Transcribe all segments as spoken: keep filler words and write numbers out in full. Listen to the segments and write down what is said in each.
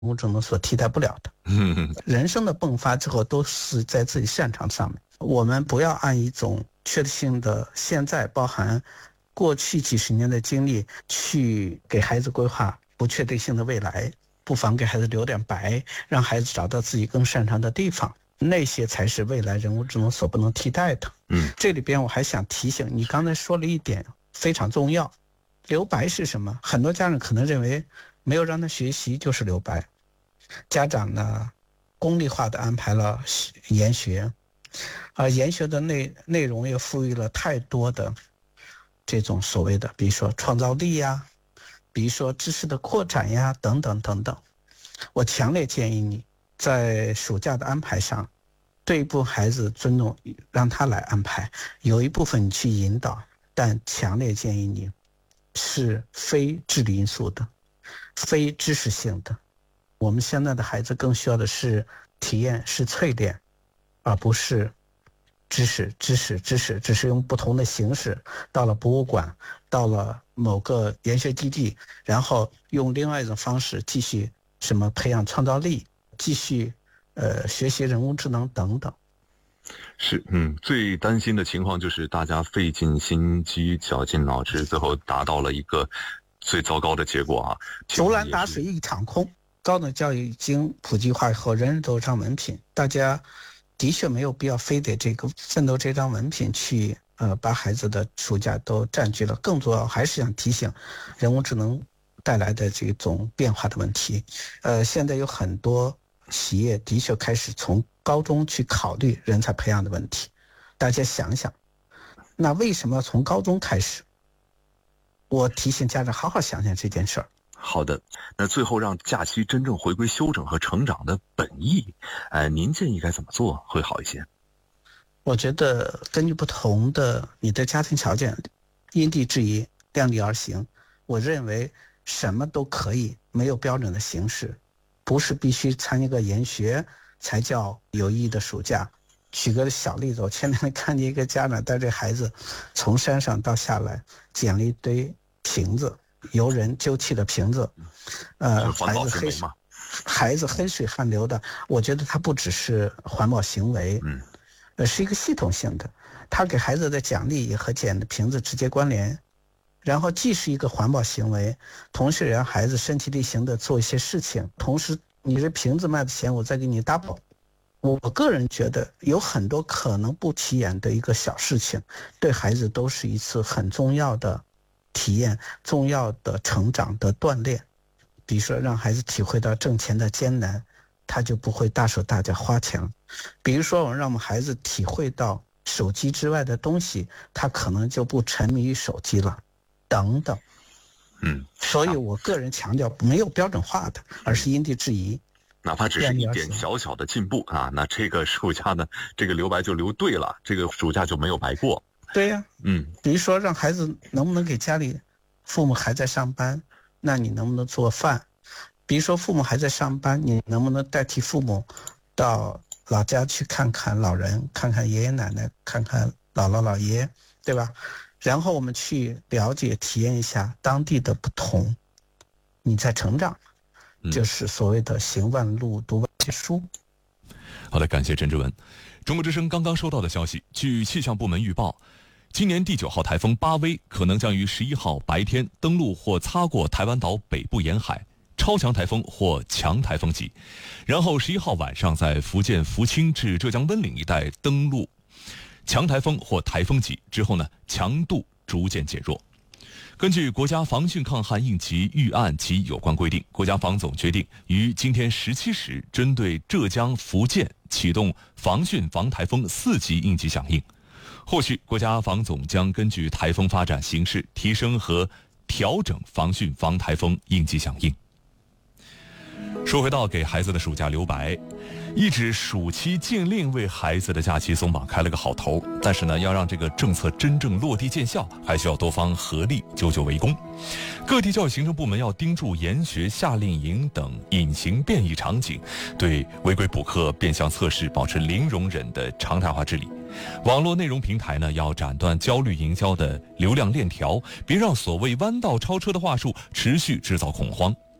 工智能所替代不了的。人生的迸发之后都是在自己擅长上面，我们不要按一种确定性的现在包含过去几十年的经历去给孩子规划不确定性的未来，不妨给孩子留点白，让孩子找到自己更擅长的地方，那些才是未来人工智能所不能替代的。 嗯， 这里边我还想提醒你，刚才说了一点非常重要，留白是什么？很多家长可能认为没有让他学习就是留白，家长呢功利化的安排了研学，而研学的内内容也赋予了太多的这种所谓的，比如说创造力呀，比如说知识的扩展呀，等等等等。我强烈建议你在暑假的安排上，对一部分孩子尊重，让他来安排，有一部分你去引导，但强烈建议你是非智力因素的，非知识性的。我们现在的孩子更需要的是体验，是淬炼，而不是知识知识知识只是用不同的形式到了博物馆，到了某个研学基地，然后用另外一种方式继续什么培养创造力，继续呃学习人工智能等等。 是，嗯，最担心的情况就是大家费尽心机绞尽脑汁，最后达到了一个最糟糕的结果啊！ 竹篮打水一场空。高等教育已经普及化以后，人人都有张文凭，大家的确没有必要非得这个奋斗这张文凭去呃把孩子的暑假都占据了。更重要还是想提醒人工智能带来的这种变化的问题。呃，现在有很多企业的确开始从高中去考虑人才培养的问题。大家想想，那为什么要从高中开始？我提醒家长好好想想这件事儿。 好的，那最后让假期真正回归休整和成长的本意，呃，您建议该怎么做会好一些？ 我觉得根据不同的你的家庭条件，因地制宜，量力而行。我认为什么都可以，没有标准的形式，不是必须参加个研学才叫有意义的暑假。举个小例子，我前两天看见一个家长带着孩子从山上到下来，捡了一堆瓶子。由人丢弃的瓶子，呃，孩子黑水，孩子黑水汗流的，我觉得它不只是环保行为， 嗯， 呃，是一个系统性的，他给孩子的奖励也和捡的瓶子直接关联，然后既是一个环保行为，同时让孩子身体力行的做一些事情，同时你这瓶子卖的钱我再给你 double。我个人觉得有很多可能不起眼的一个小事情，对孩子都是一次很重要的体验，重要的成长的锻炼。比如说让孩子体会到挣钱的艰难，他就不会大手大脚花钱。比如说我们让我们孩子体会到手机之外的东西，他可能就不沉迷于手机了，等等。 嗯， 所以我个人强调没有标准化的，而是因地制宜。 哪怕只是一点小小的进步啊，那这个暑假呢，这个留白就留对了，这个暑假就没有白过。 对呀、啊， 嗯， 比如说让孩子能不能给家里父母还在上班，那你能不能做饭？比如说父母还在上班，你能不能代替父母到老家去看看老人，看看爷爷奶奶，看看姥姥姥爷，对吧？然后我们去了解体验一下当地的不同，你在成长，就是所谓的行万路读万卷书。 好的，感谢陈志文。中国之声刚刚收到的消息，据气象部门预报，今年第九号台风巴威可能将于十一号白天登陆或擦过台湾岛北部沿海，超强台风或强台风级，然后十一号晚上在福建福清至浙江温岭一带登陆，强台风或台风级之后呢，强度逐渐减弱。根据国家防汛抗旱应急预案及有关规定，国家防总决定于今天十七时针对浙江、福建启动防汛防台风四级应急响应。后续国家防总将根据台风发展形势，提升和调整防汛防台风应急响应。说回到给孩子的暑假留白，一纸暑期禁令为孩子的假期松绑开了个好头，但是呢，要让这个政策真正落地见效，还需要多方合力，久久为功。各地教育行政部门要盯住研学、夏令营等隐形变异场景，对违规补课、变相测试保持零容忍的常态化治理。网络内容平台呢，要斩断焦虑营销的流量链条，别让所谓弯道超车的话术持续制造恐慌。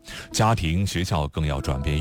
家庭、学校更要转变